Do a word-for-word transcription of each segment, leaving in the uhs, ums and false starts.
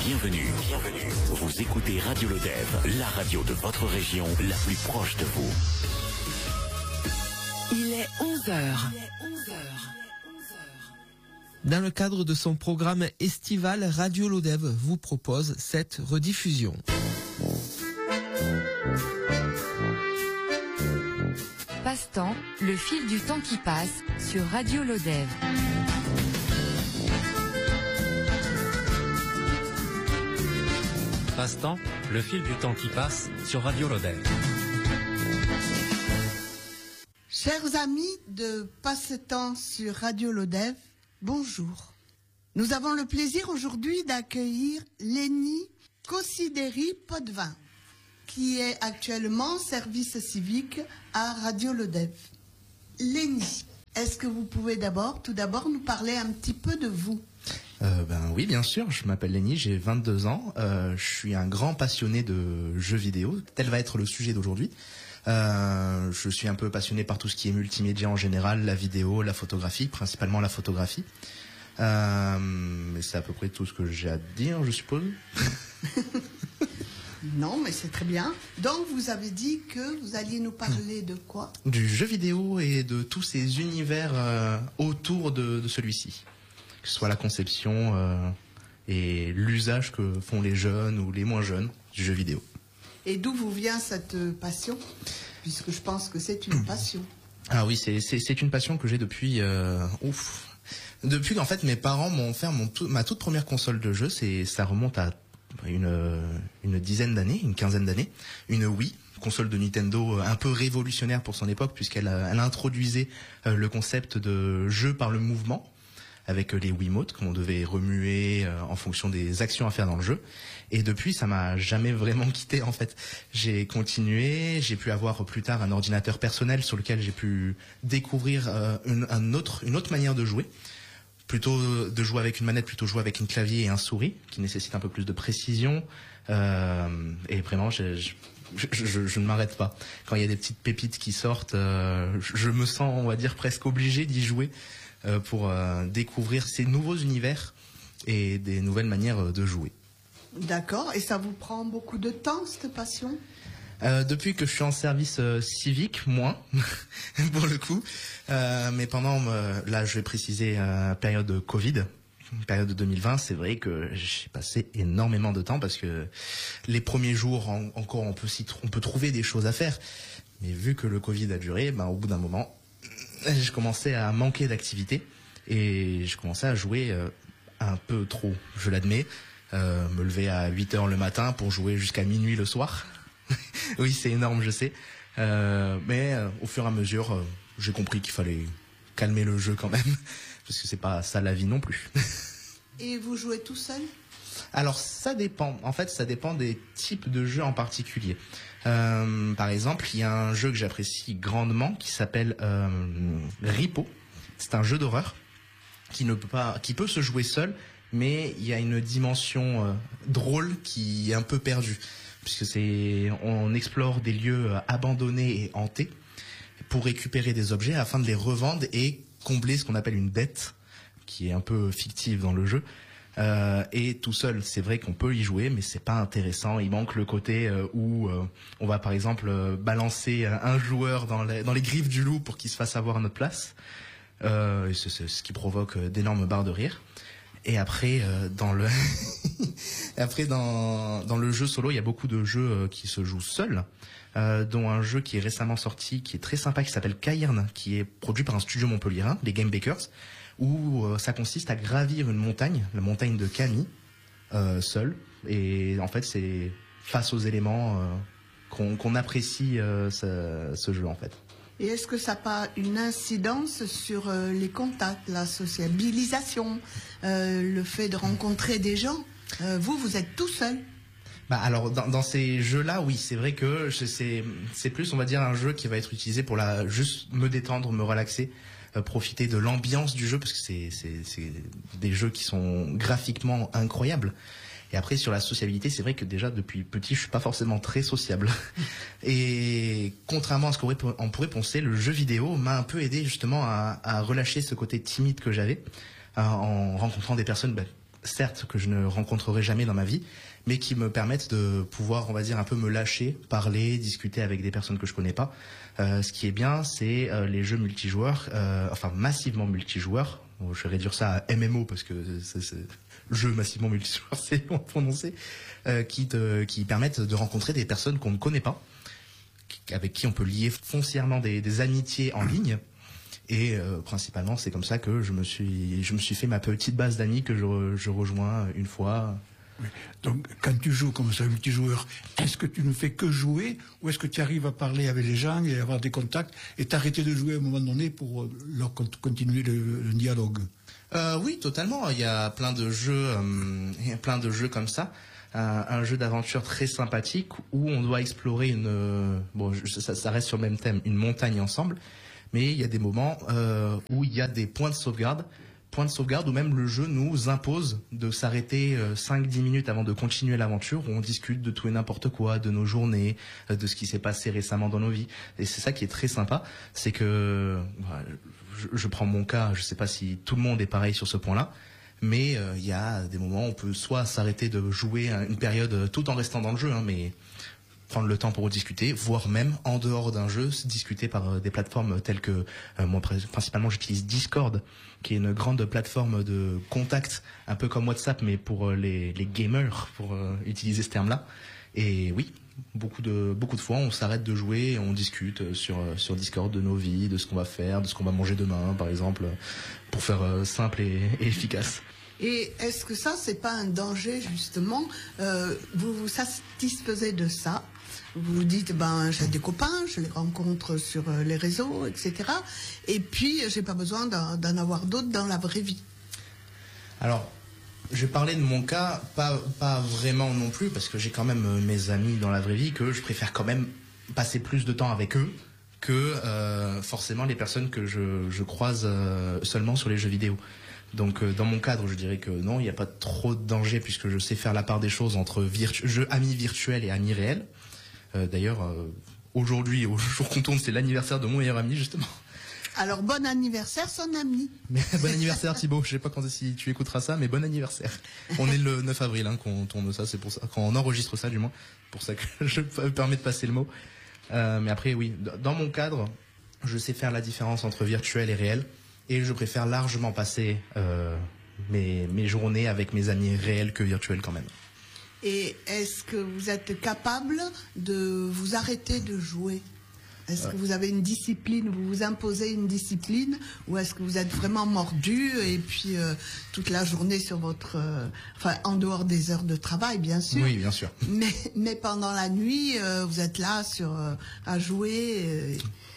Bienvenue, bienvenue. Vous écoutez Radio Lodève, la radio de votre région, la plus proche de vous. Il est onze heures. Dans le cadre de son programme estival, Radio Lodève vous propose cette rediffusion. Passe-temps, le fil du temps qui passe sur Radio Lodève. Passe-temps, le fil du temps qui passe sur Radio Lodève. Chers amis de Passe-temps sur Radio Lodève, bonjour. Nous avons le plaisir aujourd'hui d'accueillir Lénie Cossidéry Potvin, qui est actuellement service civique à Radio Lodève. Lénie, est-ce que vous pouvez d'abord, tout d'abord, nous parler un petit peu de vous ? Euh, ben oui, bien sûr, je m'appelle Lénie, j'ai vingt-deux ans, euh, je suis un grand passionné de jeux vidéo, tel va être le sujet d'aujourd'hui. Euh, je suis un peu passionné par tout ce qui est multimédia en général, la vidéo, la photographie, principalement la photographie. Euh, mais c'est à peu près tout ce que j'ai à dire, je suppose. Non, mais c'est très bien. Donc, vous avez dit que vous alliez nous parler de quoi ? Du jeu vidéo et de tous ces univers euh, autour de, de celui-ci. Que ce soit la conception euh, et l'usage que font les jeunes ou les moins jeunes du jeu vidéo. Et d'où vous vient cette passion ? Puisque je pense que c'est une passion. Ah oui, c'est c'est c'est une passion que j'ai depuis euh, ouf. Depuis qu'en fait mes parents m'ont offert mon tout, ma toute première console de jeu, c'est ça remonte à une une dizaine d'années, une quinzaine d'années, une Wii, console de Nintendo un peu révolutionnaire pour son époque puisqu'elle elle introduisait le concept de jeu par le mouvement, avec les Wiimotes qu'on devait remuer euh, en fonction des actions à faire dans le jeu. Et depuis, ça m'a jamais vraiment quitté en fait. J'ai continué, j'ai pu avoir plus tard un ordinateur personnel sur lequel j'ai pu découvrir euh, une, un autre, une autre manière de jouer. Plutôt de jouer avec une manette, plutôt jouer avec un clavier et un souris, qui nécessite un peu plus de précision. Euh, et vraiment, je, je, je, je, je ne m'arrête pas. Quand il y a des petites pépites qui sortent, euh, je, je me sens, on va dire, presque obligé d'y jouer. Euh, pour euh, découvrir ces nouveaux univers et des nouvelles manières de jouer. D'accord. Et ça vous prend beaucoup de temps, cette passion ? euh, Depuis que je suis en service euh, civique, moins, pour le coup. Euh, mais pendant, euh, là je vais préciser, euh, période de Covid, période de deux mille vingt, c'est vrai que j'ai passé énormément de temps parce que les premiers jours, en, encore on peut, s'y tr- on peut trouver des choses à faire. Mais vu que le Covid a duré, ben, au bout d'un moment, je commençais à manquer d'activité et je commençais à jouer euh, un peu trop, je l'admets. Euh, me lever à huit heures le matin pour jouer jusqu'à minuit le soir. Oui, c'est énorme, je sais. Euh, mais euh, au fur et à mesure, euh, j'ai compris qu'il fallait calmer le jeu quand même, parce que c'est pas ça la vie non plus. Et vous jouez tout seul ? Alors ça dépend, en fait ça dépend des types de jeux en particulier. Euh, par exemple, il y a un jeu que j'apprécie grandement qui s'appelle euh, Ripo. C'est un jeu d'horreur qui ne peut pas, qui peut se jouer seul, mais il y a une dimension euh, drôle qui est un peu perdue, puisque c'est, on explore des lieux abandonnés et hantés pour récupérer des objets afin de les revendre et combler ce qu'on appelle une dette, qui est un peu fictive dans le jeu. Euh, et tout seul, c'est vrai qu'on peut y jouer, mais c'est pas intéressant. Il manque le côté euh, où euh, on va par exemple euh, balancer un joueur dans les, dans les griffes du loup pour qu'il se fasse avoir à notre place. Euh, et c'est, c'est ce qui provoque euh, d'énormes barres de rire. Et après, euh, dans le après dans dans le jeu solo, il y a beaucoup de jeux euh, qui se jouent seuls, euh, dont un jeu qui est récemment sorti, qui est très sympa, qui s'appelle Cairn, qui est produit par un studio montpelliérain, les Game Bakers, où euh, ça consiste à gravir une montagne, la montagne de Kami, euh, seul. Et en fait, c'est face aux éléments euh, qu'on, qu'on apprécie euh, ce, ce jeu en fait. Et est-ce que ça n'a pas une incidence sur euh, les contacts, la sociabilisation, euh, le fait de rencontrer des gens ? euh, Vous, vous êtes tout seul ? Bah alors dans, dans ces jeux-là, oui, c'est vrai que c'est c'est plus, on va dire, un jeu qui va être utilisé pour la juste me détendre, me relaxer, euh, profiter de l'ambiance du jeu, parce que c'est c'est c'est des jeux qui sont graphiquement incroyables. Et après, sur la sociabilité, c'est vrai que déjà depuis petit, je suis pas forcément très sociable. Et contrairement à ce qu'on pourrait penser, le jeu vidéo m'a un peu aidé justement à, à relâcher ce côté timide que j'avais, en rencontrant des personnes bah, certes que je ne rencontrerai jamais dans ma vie, mais qui me permettent de pouvoir, on va dire, un peu me lâcher, parler, discuter avec des personnes que je connais pas. Euh, ce qui est bien, c'est euh, les jeux multijoueurs, euh, enfin massivement multijoueurs. Bon, je vais réduire ça à M M O parce que c'est, c'est jeu massivement multijoueur, c'est bon prononcé, euh, qui te, qui permettent de rencontrer des personnes qu'on ne connaît pas, avec qui on peut lier foncièrement des, des amitiés en ligne. Et euh, principalement, c'est comme ça que je me suis, je me suis fait ma petite base d'amis que je, je rejoins une fois. Oui. Donc, quand tu joues comme ça, multijoueur, est-ce que tu ne fais que jouer ou est-ce que tu arrives à parler avec les gens et avoir des contacts et t'arrêter de jouer à un moment donné pour leur continuer le, le dialogue? euh, Oui, totalement. Il y a plein de jeux, euh, il y a plein de jeux comme ça. Un, un jeu d'aventure très sympathique où on doit explorer une, euh, bon, je, ça, ça reste sur le même thème, une montagne ensemble. Mais il y a des moments euh, où il y a des points de sauvegarde. Point de sauvegarde où même le jeu nous impose de s'arrêter euh, cinq dix minutes avant de continuer l'aventure, où on discute de tout et n'importe quoi, de nos journées, euh, de ce qui s'est passé récemment dans nos vies. Et c'est ça qui est très sympa, c'est que bah, je, je prends mon cas, je sais pas si tout le monde est pareil sur ce point-là, mais il euh, y a des moments où on peut soit s'arrêter de jouer une période tout en restant dans le jeu, hein, mais prendre le temps pour discuter, voire même en dehors d'un jeu, discuter par des plateformes telles que euh, moi principalement j'utilise Discord, qui est une grande plateforme de contact, un peu comme WhatsApp, mais pour euh, les, les gamers, pour euh, utiliser ce terme-là. Et oui, beaucoup de beaucoup de fois, on s'arrête de jouer et on discute sur sur Discord de nos vies, de ce qu'on va faire, de ce qu'on va manger demain, par exemple, pour faire euh, simple et, et efficace. Et est-ce que ça, c'est pas un danger, justement? euh, Vous vous satisfaisez de ça? Vous vous dites, ben, j'ai des copains, je les rencontre sur les réseaux, et cetera. Et puis, j'ai pas besoin d'en, d'en avoir d'autres dans la vraie vie. Alors, je vais parler de mon cas, pas, pas vraiment non plus, parce que j'ai quand même mes amis dans la vraie vie, que je préfère quand même passer plus de temps avec eux que euh, forcément les personnes que je, je croise euh, seulement sur les jeux vidéo. Donc euh, dans mon cadre, je dirais que non, il n'y a pas trop de danger puisque je sais faire la part des choses entre virtu- jeux amis virtuels et amis réels. Euh, d'ailleurs, euh, aujourd'hui, au jour qu'on tourne, c'est l'anniversaire de mon meilleur ami, justement. Alors, bon anniversaire, son ami. Mais, bon anniversaire, Thibaut. Je sais pas quand si tu écouteras ça, mais bon anniversaire. On est le neuf avril hein, qu'on tourne ça, c'est pour ça, quand on enregistre ça, du moins. C'est pour ça que je me permets de passer le mot. Euh, mais après, oui, dans mon cadre, je sais faire la différence entre virtuel et réel. Et je préfère largement passer euh, mes, mes journées avec mes amis réels que virtuels quand même. Et est-ce que vous êtes capable de vous arrêter de jouer? Est-ce que vous avez une discipline, vous vous imposez une discipline, ou est-ce que vous êtes vraiment mordu et puis euh, toute la journée sur votre, euh, enfin en dehors des heures de travail bien sûr. Oui, bien sûr. Mais mais pendant la nuit, euh, vous êtes là sur euh, à jouer. Euh,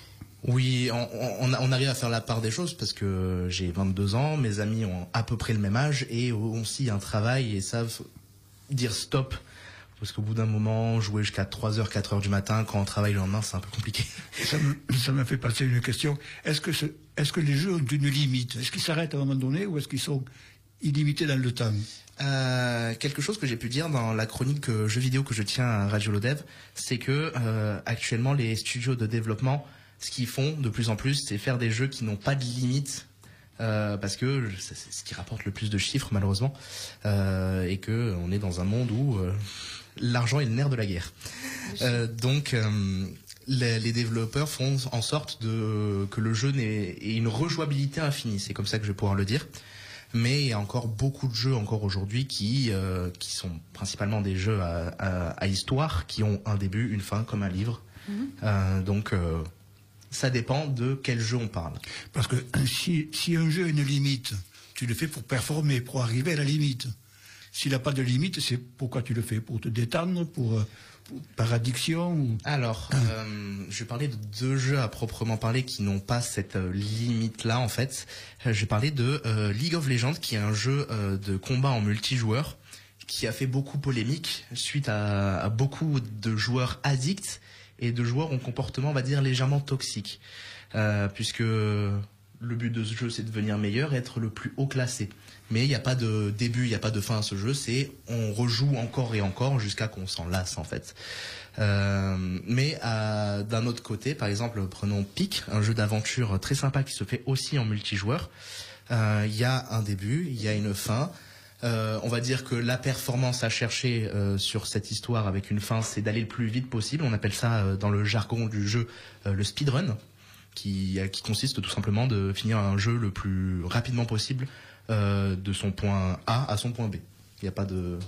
Oui, on, on, on arrive à faire la part des choses parce que j'ai vingt-deux ans, mes amis ont à peu près le même âge et ont aussi un travail et savent dire stop. Parce qu'au bout d'un moment, jouer jusqu'à trois heures, quatre heures du matin, quand on travaille le lendemain, c'est un peu compliqué. Ça, me, ça m'a fait passer une question. Est-ce que, ce, est-ce que les jeux ont une limite? Est-ce qu'ils s'arrêtent à un moment donné ou est-ce qu'ils sont illimités dans le temps? Euh, quelque chose que j'ai pu dire dans la chronique euh, jeux vidéo que je tiens à Radio Lodev, c'est que euh, actuellement les studios de développement, ce qu'ils font de plus en plus, c'est faire des jeux qui n'ont pas de limite. Euh, parce que c'est ce qui rapporte le plus de chiffres malheureusement euh, et que on est dans un monde où euh, l'argent est le nerf de la guerre. Euh, donc euh, les, les développeurs font en sorte de que le jeu n'ait ait une rejouabilité infinie. C'est comme ça que je vais pouvoir le dire. Mais il y a encore beaucoup de jeux encore aujourd'hui qui euh, qui sont principalement des jeux à, à, à histoire, qui ont un début, une fin, comme un livre. Mmh. Euh, donc euh, ça dépend de quel jeu on parle. Parce que si, si un jeu a une limite, tu le fais pour performer, pour arriver à la limite. S'il n'a pas de limite, c'est pourquoi tu le fais? Pour te détendre, pour, pour par addiction ou... Alors, euh, je vais parler de deux jeux à proprement parler qui n'ont pas cette euh, limite-là, en fait. Je vais parler de euh, League of Legends, qui est un jeu euh, de combat en multijoueur, qui a fait beaucoup polémique suite à, à beaucoup de joueurs addicts et de joueurs en comportement, on va dire, légèrement toxique. Euh, puisque le but de ce jeu, c'est de devenir meilleur et être le plus haut classé. Mais il n'y a pas de début, il n'y a pas de fin à ce jeu, c'est on rejoue encore et encore jusqu'à qu'on s'en lasse, en fait. Euh, mais euh, d'un autre côté, par exemple, prenons Peak, un jeu d'aventure très sympa qui se fait aussi en multijoueur. Il euh, y a un début, il y a une fin. Euh, on va dire que la performance à chercher euh, sur cette histoire avec une fin, c'est d'aller le plus vite possible. On appelle ça euh, dans le jargon du jeu euh, le speedrun, qui, qui consiste tout simplement de finir un jeu le plus rapidement possible euh, de son point A à son point B. Il n'y a pas de...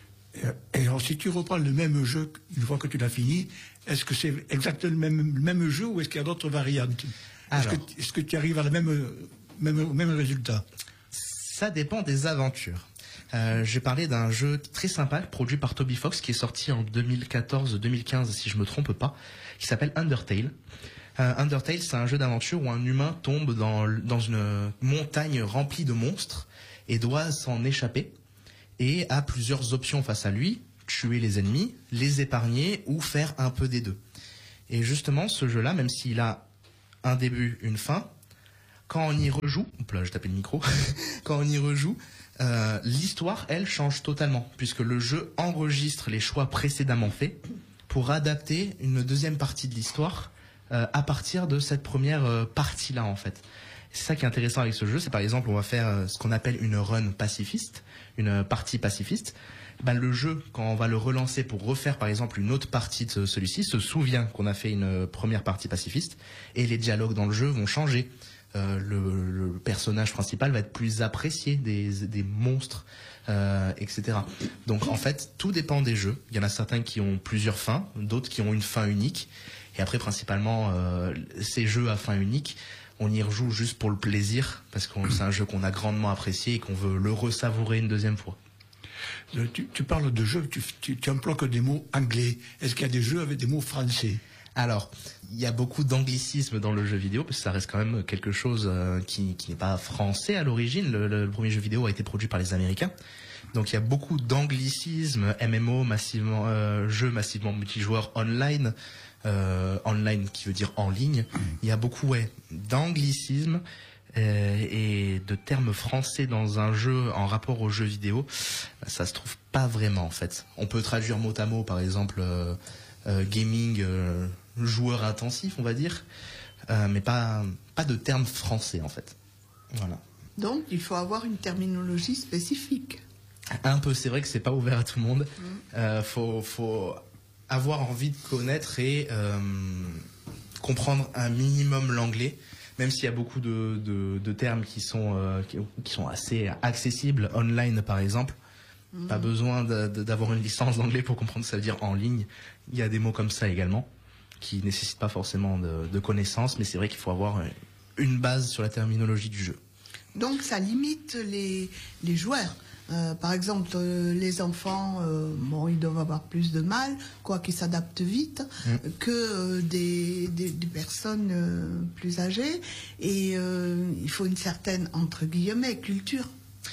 Et alors, si tu reprends le même jeu une fois que tu l'as fini, est-ce que c'est exactement le même, le même jeu ou est-ce qu'il y a d'autres variantes? Est-ce que, est-ce que tu arrives à la même, même, au même résultat? Ça dépend des aventures. Euh, j'ai parlé d'un jeu très sympa produit par Toby Fox qui est sorti en deux mille quatorze deux mille quinze si je me trompe pas, qui s'appelle Undertale. Euh, Undertale, c'est un jeu d'aventure où un humain tombe dans, dans une montagne remplie de monstres et doit s'en échapper et a plusieurs options face à lui, tuer les ennemis, les épargner ou faire un peu des deux. Et justement, ce jeu-là, même s'il a un début, une fin, quand on y rejoue, oups là, je tapais le micro, quand on y rejoue, Euh, l'histoire, elle, change totalement, puisque le jeu enregistre les choix précédemment faits pour adapter une deuxième partie de l'histoire euh, à partir de cette première euh, partie-là, en fait. C'est ça qui est intéressant avec ce jeu, c'est par exemple, on va faire euh, ce qu'on appelle une run pacifiste, une partie pacifiste. Ben, le jeu, quand on va le relancer pour refaire, par exemple, une autre partie de celui-ci, se souvient qu'on a fait une première partie pacifiste, et les dialogues dans le jeu vont changer. Euh, le, le personnage principal va être plus apprécié des, des monstres, euh, et cetera. Donc en fait, tout dépend des jeux. Il y en a certains qui ont plusieurs fins, d'autres qui ont une fin unique. Et après, principalement, euh, ces jeux à fin unique, on y rejoue juste pour le plaisir, parce que c'est un jeu qu'on a grandement apprécié et qu'on veut le ressavourer une deuxième fois. Tu, tu parles de jeux, tu, tu, tu emploies que des mots anglais. Est-ce qu'il y a des jeux avec des mots français? Alors, il y a beaucoup d'anglicisme dans le jeu vidéo, parce que ça reste quand même quelque chose euh, qui, qui n'est pas français à l'origine. Le, le, le premier jeu vidéo a été produit par les Américains. Donc il y a beaucoup d'anglicisme, M M O, massivement, euh, jeu massivement multijoueur online, euh, online qui veut dire en ligne. Il y a beaucoup ouais, d'anglicisme euh, et de termes français dans un jeu en rapport au jeu vidéo. Ça se trouve pas vraiment en fait. On peut traduire mot à mot, par exemple, euh, euh, gaming... Euh, joueur intensif, on va dire, euh, mais pas, pas de termes français, en fait. Voilà. Donc, il faut avoir une terminologie spécifique. Un peu, c'est vrai que c'est pas ouvert à tout le monde. Mmh. Euh, faut, faut avoir envie de connaître et euh, comprendre un minimum l'anglais, même s'il y a beaucoup de, de, de termes qui sont, euh, qui, qui sont assez accessibles, online par exemple. Mmh. Pas besoin de, de, d'avoir une licence d'anglais pour comprendre ce que ça veut dire en ligne. Il y a des mots comme ça également, qui nécessite pas forcément de, de connaissances, mais c'est vrai qu'il faut avoir une base sur la terminologie du jeu. Donc ça limite les, les joueurs. Euh, par exemple, euh, les enfants, euh, bon, ils doivent avoir plus de mal, quoi qu'ils s'adaptent vite, mmh. que euh, des, des, des personnes euh, plus âgées. Et euh, il faut une certaine, entre guillemets, culture.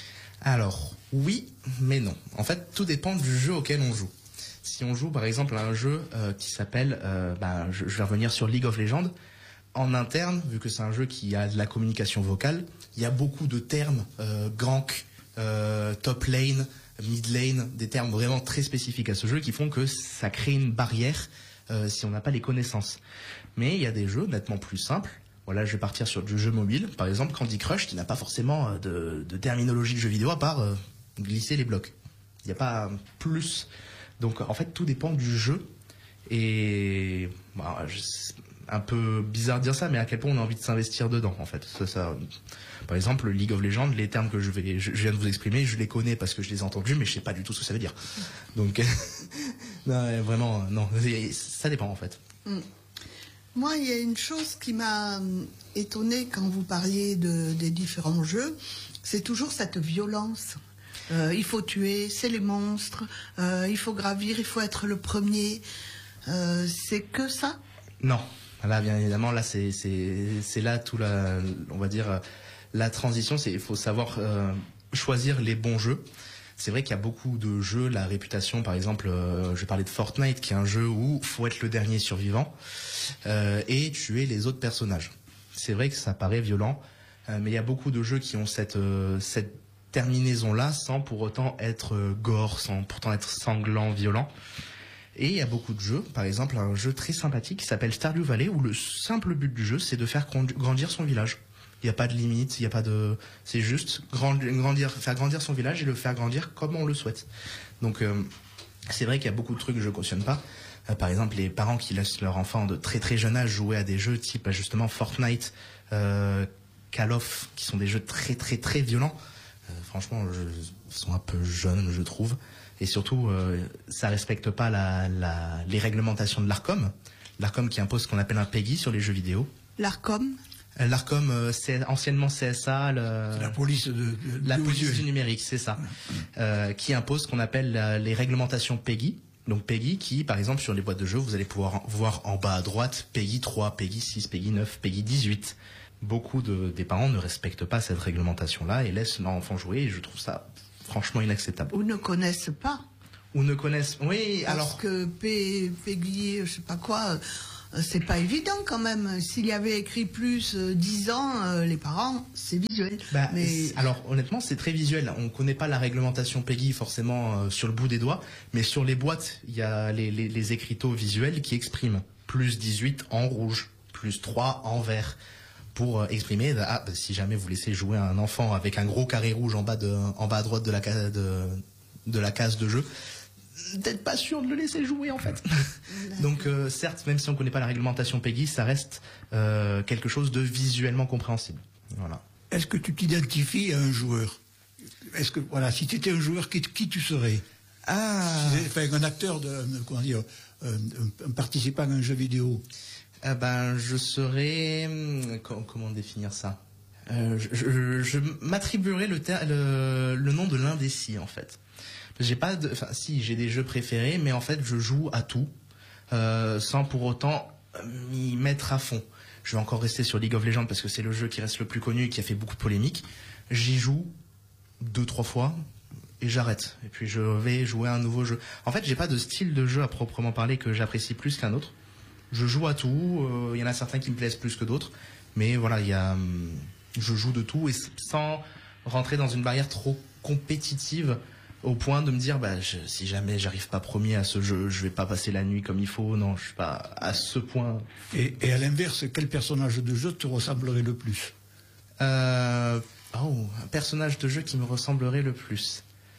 Alors, oui, mais non. En fait, tout dépend du jeu auquel on joue. Si on joue par exemple à un jeu euh, qui s'appelle, euh, bah, je, je vais revenir sur League of Legends, en interne, vu que c'est un jeu qui a de la communication vocale, il y a beaucoup de termes, euh, gank, euh, top lane, mid lane, des termes vraiment très spécifiques à ce jeu qui font que ça crée une barrière euh, si on n'a pas les connaissances. Mais il y a des jeux nettement plus simples. Voilà, je vais partir sur du jeu mobile, par exemple Candy Crush, qui n'a pas forcément de, de terminologie de jeu vidéo à part euh, glisser les blocs. Il n'y a pas plus... Donc en fait tout dépend du jeu et bah, c'est un peu bizarre de dire ça, mais à quel point on a envie de s'investir dedans en fait. Ça, ça, par exemple League of Legends, les termes que je vais, je, je viens de vous exprimer, je les connais parce que je les ai entendus, mais je sais pas du tout ce que ça veut dire. Donc non, vraiment non, ça dépend en fait. Mm. Moi, il y a une chose qui m'a étonnée quand vous parliez de, des différents jeux, c'est toujours cette violence. Euh, il faut tuer, c'est les monstres, euh, il faut gravir, il faut être le premier. Euh, c'est que ça? Non. Là, bien évidemment, là, c'est, c'est, c'est là tout la, on va dire, la transition. C'est, il faut savoir euh, choisir les bons jeux. C'est vrai qu'il y a beaucoup de jeux, la réputation, par exemple, euh, je vais parler de Fortnite, qui est un jeu où il faut être le dernier survivant euh, et tuer les autres personnages. C'est vrai que ça paraît violent, euh, mais il y a beaucoup de jeux qui ont cette, euh, cette terminaison-là sans pour autant être euh, gore, sans pourtant être sanglant, violent. Et il y a beaucoup de jeux, par exemple un jeu très sympathique qui s'appelle Stardew Valley, où le simple but du jeu, c'est de faire grandir son village. Il Il n'y a pas de limite, il y a pas de, c'est juste grandir, faire grandir son village et le faire grandir comme on le souhaite. Donc euh, c'est vrai qu'il y a beaucoup de trucs que je cautionne pas. Euh, par exemple, les parents qui laissent leurs enfants de très très jeune âge jouer à des jeux type justement Fortnite, euh, Call of, qui sont des jeux très très très violents. Euh, franchement, ils sont un peu jeunes, je trouve. Et surtout, euh, ça respecte pas la, la, les réglementations de l'Arcom. L'Arcom qui impose ce qu'on appelle un PEGI sur les jeux vidéo. L'Arcom euh, L'Arcom, euh, c'est anciennement C S A, le, la police, de, de, la de police visuel. du numérique, c'est ça, euh, qui impose ce qu'on appelle la, les réglementations PEGI. Donc PEGI qui, par exemple, sur les boîtes de jeux, vous allez pouvoir voir en bas à droite PEGI trois, PEGI six, PEGI neuf, PEGI dix-huit. Beaucoup de, des parents ne respectent pas cette réglementation-là et laissent leur enfant jouer, et je trouve ça franchement inacceptable. Ou ne connaissent pas. Ou ne connaissent... Oui, Parce alors... que P, PEGI, je sais pas quoi, euh, c'est pas évident quand même. S'il y avait écrit plus euh, dix ans, euh, les parents, c'est visuel. Bah, mais... Alors honnêtement, c'est très visuel. On connaît pas la réglementation PEGI forcément euh, sur le bout des doigts, mais sur les boîtes, il y a les, les, les écriteaux visuels qui expriment plus dix-huit en rouge, plus trois en vert, pour exprimer, ah, bah, si jamais vous laissez jouer un enfant avec un gros carré rouge en bas, de, en bas à droite de la, case, de, de la case de jeu, peut-être pas sûr de le laisser jouer en fait. Donc euh, certes, même si on connaît pas la réglementation PEGI, ça reste euh, quelque chose de visuellement compréhensible. Voilà. Est-ce que tu t'identifies à un joueur? Est-ce que, voilà, si tu étais un joueur, qui, qui tu serais? Ah. Si enfin, un acteur, de, comment dire, un, un participant à un jeu vidéo. Eh ben, je serais... Comment définir ça euh, Je, je, je m'attribuerais le, le, le nom de l'indécis, en fait. J'ai pas de... Enfin, si, j'ai des jeux préférés, mais en fait, je joue à tout, euh, sans pour autant m'y mettre à fond. Je vais encore rester sur League of Legends, parce que c'est le jeu qui reste le plus connu et qui a fait beaucoup de polémiques. J'y joue deux, trois fois, et j'arrête. Et puis je vais jouer à un nouveau jeu. En fait, j'ai pas de style de jeu à proprement parler que j'apprécie plus qu'un autre. Je joue à tout, il euh, y en a certains qui me plaisent plus que d'autres, mais voilà, il y a, je joue de tout et sans rentrer dans une barrière trop compétitive au point de me dire, bah, je, si jamais j'arrive pas premier à ce jeu, je vais pas passer la nuit comme il faut. Non, je suis pas à ce point. Et, et à l'inverse, quel personnage de jeu te ressemblerait le plus? euh, Oh, un personnage de jeu qui me ressemblerait le plus.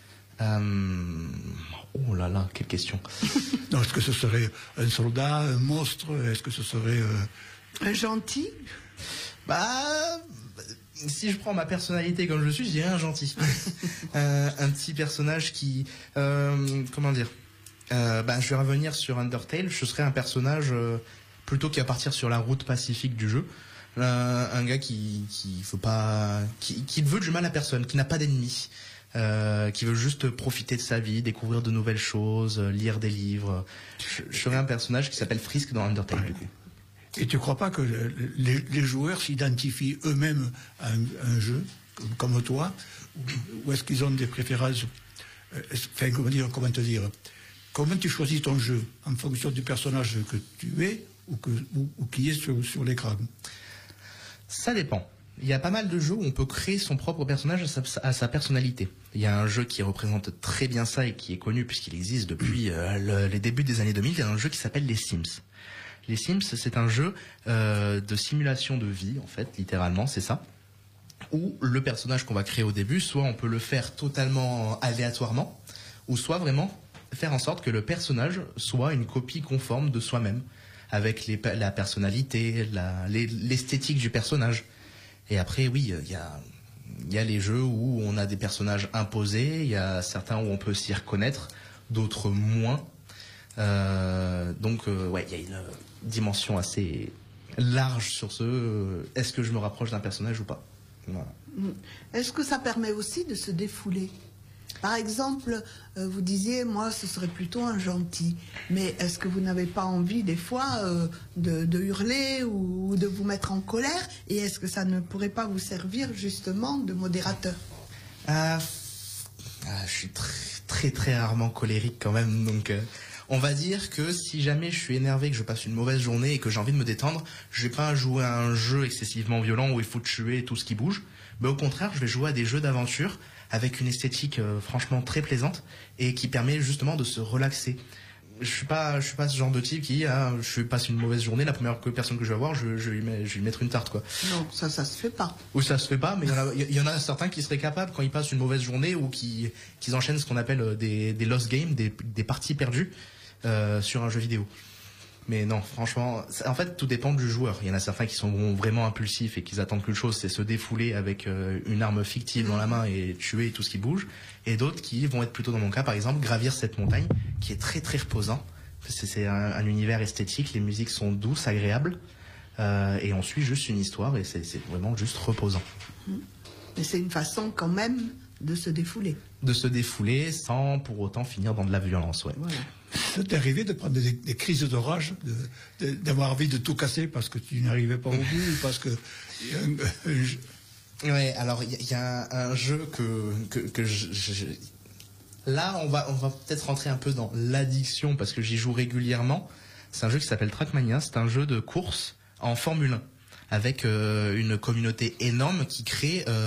Euh... Oh là là, quelle question. Non, est-ce que ce serait un soldat, un monstre? Est-ce que ce serait... Euh... Un gentil? Bah... Si je prends ma personnalité comme je suis, je dirais un gentil. euh, un petit personnage qui... Euh, comment dire euh, bah, je vais revenir sur Undertale. Je serais un personnage euh, plutôt qui va partir sur la route pacifique du jeu. Euh, un gars qui qui veut pas... Qui, qui ne veut du mal à personne, qui n'a pas d'ennemis. Euh, qui veut juste profiter de sa vie, découvrir de nouvelles choses, euh, lire des livres. Je, je serais un personnage qui s'appelle Frisk dans Undertale, ouais. Du coup. Et tu ne crois pas que les, les joueurs s'identifient eux-mêmes à un, à un jeu, comme, comme toi, ou, ou est-ce qu'ils ont des préférences? Enfin, comment dire, comment te dire? Comment tu choisis ton jeu? En fonction du personnage que tu es ou, que, ou, ou qui est sur, sur l'écran? Ça dépend. Il y a pas mal de jeux où on peut créer son propre personnage à sa, à sa personnalité. Il y a un jeu qui représente très bien ça et qui est connu puisqu'il existe depuis euh, le, les débuts des années deux mille. Il y a un jeu qui s'appelle les Sims. Les Sims, c'est un jeu euh, de simulation de vie, en fait, littéralement, c'est ça. Où le personnage qu'on va créer au début, soit on peut le faire totalement aléatoirement, ou soit vraiment faire en sorte que le personnage soit une copie conforme de soi-même, avec les, la personnalité, la, les, l'esthétique du personnage. Et après, oui, il y a, y a les jeux où on a des personnages imposés, il y a certains où on peut s'y reconnaître, d'autres moins. Euh, donc, euh, ouais, il y a une dimension assez large sur ce euh, est-ce que je me rapproche d'un personnage ou pas. Voilà. Est-ce que ça permet aussi de se défouler? Par exemple, euh, vous disiez, moi, ce serait plutôt un gentil. Mais est-ce que vous n'avez pas envie, des fois, euh, de, de hurler ou de vous mettre en colère? Et est-ce que ça ne pourrait pas vous servir, justement, de modérateur? euh, ah, Je suis très, très, très rarement colérique, quand même. Donc, euh, on va dire que si jamais je suis énervé, que je passe une mauvaise journée et que j'ai envie de me détendre, je vais pas jouer à un jeu excessivement violent où il faut tuer tout ce qui bouge. Mais au contraire, je vais jouer à des jeux d'aventure avec une esthétique euh, franchement très plaisante et qui permet justement de se relaxer. je suis pas, je suis pas ce genre de type qui, ah, je passe une mauvaise journée, la première personne que je vais voir, je, je, lui mets, je vais lui mettre une tarte, quoi. Non, ça, ça se fait pas. Ou ça se fait pas, mais il y en a, il y en a certains qui seraient capables quand ils passent une mauvaise journée ou qui, qu'ils enchaînent ce qu'on appelle des, des lost games, des, des parties perdues euh, sur un jeu vidéo. Mais non, franchement, en fait, tout dépend du joueur. Il y en a certains qui sont vraiment impulsifs et qui attendent qu'une chose, c'est se défouler avec euh, une arme fictive dans la main et tuer tout ce qui bouge. Et d'autres qui vont être plutôt dans mon cas, par exemple, gravir cette montagne, qui est très très reposant. C'est, c'est un, un univers esthétique, les musiques sont douces, agréables, euh, et on suit juste une histoire et c'est, c'est vraiment juste reposant. Mais c'est une façon quand même de se défouler. De se défouler sans pour autant finir dans de la violence, ouais. Voilà. Ça t'est arrivé de prendre des, des crises de rage, de, de, d'avoir envie de tout casser parce que tu n'arrivais pas au bout, ou parce que... Un, un jeu... Ouais, alors il y, y a un, un jeu que, que, que je, je... Là, on va, on va peut-être rentrer un peu dans l'addiction parce que j'y joue régulièrement. C'est un jeu qui s'appelle Trackmania, c'est un jeu de course en Formule un avec euh, une communauté énorme qui crée... Euh,